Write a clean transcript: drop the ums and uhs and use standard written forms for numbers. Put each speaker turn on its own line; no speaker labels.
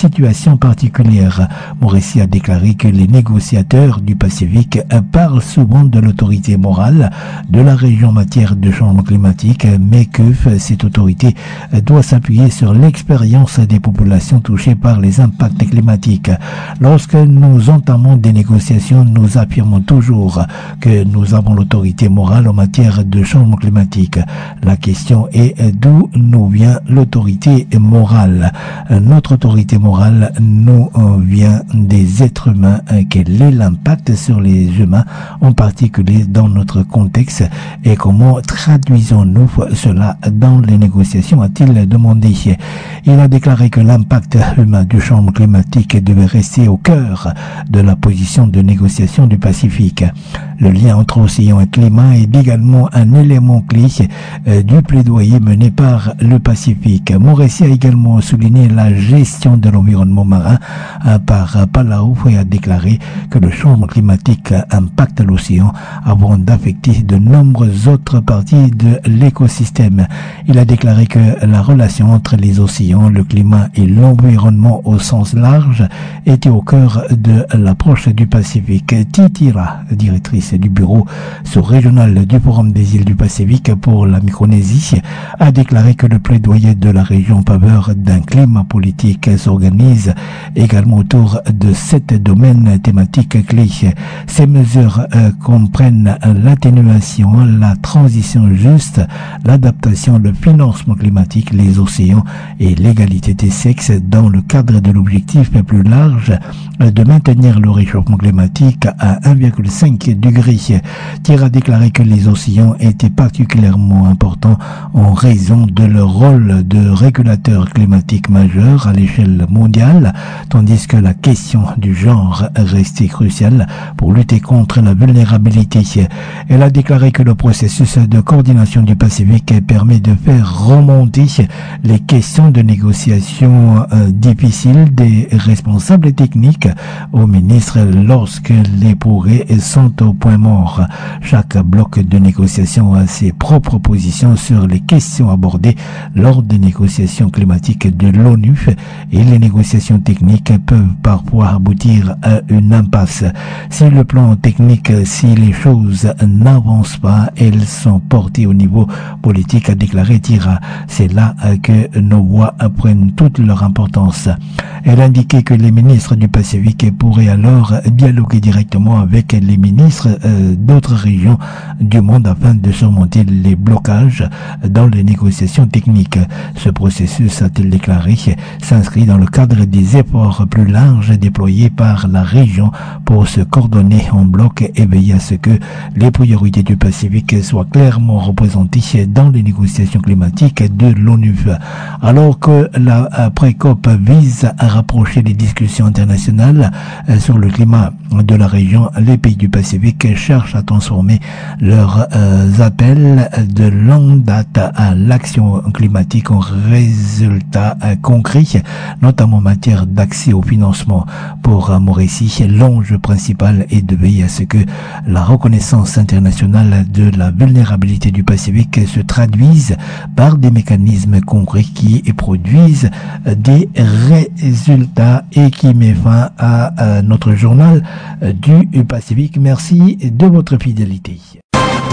situation particulière. Mauricie a déclaré que les négociateurs du Pacifique parlent souvent de l'autorité morale de la région en matière de changement climatique, mais que cette autorité doit s'appuyer sur l'expérience des populations touchées par les impacts climatiques. Lorsque nous entamons des négociations, nous affirmons toujours que nous avons l'autorité morale en matière de changement climatique. La question est d'où nous vient l'autorité morale. Notre autorité morale nous vient des êtres humains. Quel est l'impact sur les humains, en particulier dans notre contexte, et comment traduisons-nous cela dans les négociations, a-t-il demandé. Il a déclaré que l'impact humain du changement climatique devait rester au cœur de la position de négociation du Pacifique. Le lien entre océan et climat est également un élément clé du plaidoyer mené par le Pacifique. Mauricie a également souligné la gestion de l'environnement marin par Palau et a déclaré que le changement climatique impacte l'océan avant d'affecter de nombreuses autres parties de l'écosystème. Il a déclaré que la relation entre les océans, le climat et l'environnement au sens large était au cœur de l'approche du Pacifique. Titira, directrice du bureau sous-régional du Forum des îles du Pacifique pour la Micronésie, a déclaré que le plaidoyer de la région en faveur d'un climat politique s'organise également autour de 7 domaines thématiques clés. Ces mesures comprennent l'atténuation, la transition juste, l'adaptation, le financement climatique, les océans et l'égalité des sexes dans le cadre de l'objectif plus large de maintenir le réchauffement climatique à 1,5 degré. Thierry a déclaré que les océans étaient particulièrement importants en raison de leur rôle de régulateur climatique majeur à l'échelle mondiale, tandis que la question du genre restait cruciale pour lutter contre la vulnérabilité. Elle a déclaré que le processus de coordination du Pacifique permet de faire remonter les questions de négociation difficiles des responsables techniques aux ministres lorsque les progrès sont au point mort. Chaque bloc de négociation a ses propres positions sur les questions abordées lors des négociations climatiques de l'ONU et les négociations techniques peuvent parfois aboutir à une impasse. Si le plan technique, si les choses n'avancent pas, elles sont portées au niveau politique, a déclaré Tira. C'est là que nos voix prennent toute leur importance. Elle a indiqué que les ministres du Pacifique pourraient alors dialoguer directement avec les ministres d'autres régions du monde afin de surmonter les blocages dans les négociations techniques. Ce processus, a-t-il déclaré, s'inscrit dans le cadre des efforts plus larges déployés par la région pour se coordonner en bloc et veiller à ce que les priorités du Pacifique soient clairement représentées dans les négociations climatiques de l'ONU. Alors que la pré-COP vise à rapprocher les discussions internationales sur le climat de la région, les pays du Pacifique cherchent à transformer leurs appels de longue date à l'action climatique en résultats concrets, notamment en matière d'accès au financement. Pour Mauricie, l'enjeu principal est de veiller à ce que la reconnaissance internationale de la vulnérabilité du Pacifique se traduise par des mécanismes concrets qui produisent des résultats et qui met fin à notre journal du Pacifique. Merci de votre fidélité.